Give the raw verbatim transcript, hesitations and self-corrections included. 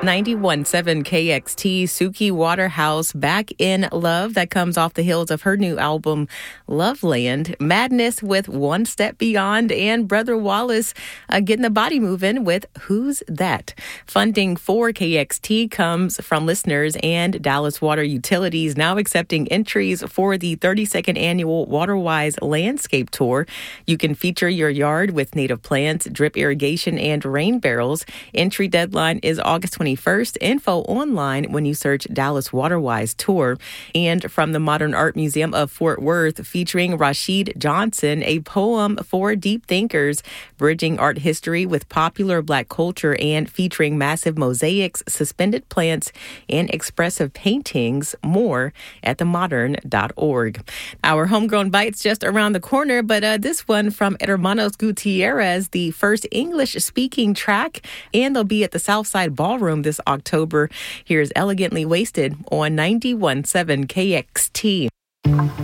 ninety-one point seven K X T, Suki Waterhouse, Back in Love. That comes off the heels of her new album, Loveland. Madness with One Step Beyond, and Brother Wallace uh, getting the body moving with Who's That? Funding for K X T comes from listeners and Dallas Water Utilities, now accepting entries for the thirty-second annual WaterWise Landscape Tour. You can feature your yard with native plants, drip irrigation, and rain barrels. Entry deadline is August twenty-first. Info online when you search Dallas WaterWise Tour. And from the Modern Art Museum of Fort Worth, featuring Rashid Johnson, a poem for deep thinkers, bridging art history with popular Black culture and featuring massive mosaics, suspended plants, and expressive paintings. More at the modern dot org. Our Homegrown Bites just around the corner, but uh, this one from Hermanos Gutierrez, the first English-speaking track, and they'll be at the Southside Ballroom this October. Here's Elegantly Wasted on ninety-one point seven K X T.